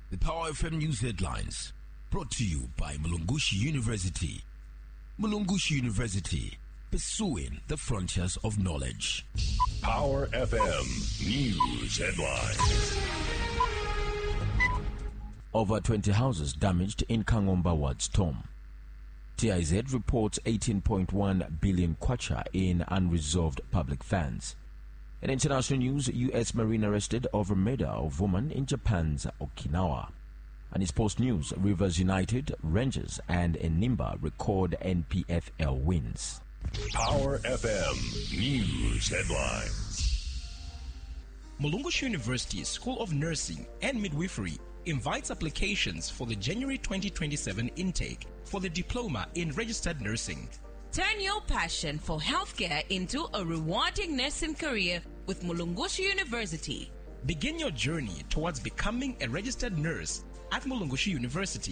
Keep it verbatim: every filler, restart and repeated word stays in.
The Power F M News headlines, brought to you by Mulungushi University. Mulungushi University, pursuing the frontiers of knowledge. Power F M News headlines. Over twenty houses damaged in Kangomba Ward storm. T I Z reports eighteen point one billion kwacha in unresolved public funds. In international news, U S Marine arrested over murder of woman in Japan's Okinawa. And in sports news, Rivers United, Rangers and Enimba record N P F L wins. Power F M News headlines. Mulungushi University School of Nursing and Midwifery invites applications for the January twenty twenty-seven intake for the Diploma in Registered Nursing. Turn your passion for healthcare into a rewarding nursing career with Mulungushi University. Begin your journey towards becoming a registered nurse at Mulungushi University.